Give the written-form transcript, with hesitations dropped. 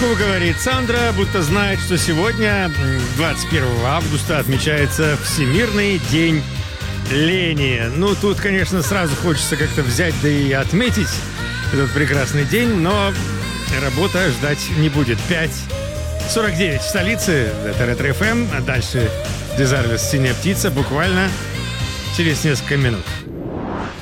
Ку-ку, говорит Сандра, будто знает, что сегодня, 21 августа, отмечается Всемирный день лени. Ну, тут, конечно, сразу хочется как-то взять, да и отметить этот прекрасный день, но работа ждать не будет. 5:49 в столице, это Ретро-ФМ, а дальше Дезарвес «Синяя птица» буквально через несколько минут.